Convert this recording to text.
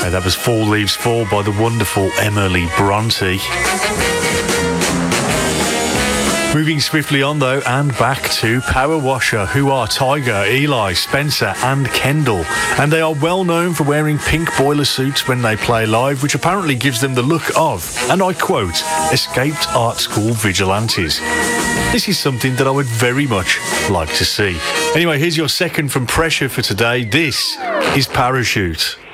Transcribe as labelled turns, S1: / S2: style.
S1: That was Four Leaves Fall by the wonderful Emily Bronte. Moving swiftly on, though, and back to Power Washer, who are Tiger, Eli, Spencer and Kendall. And they are well known for wearing pink boiler suits when they play live, which apparently gives them the look of, and I quote, escaped art school vigilantes. This is something that I would very much like to see. Anyway, here's your second from Pressure for today. This is Parachute.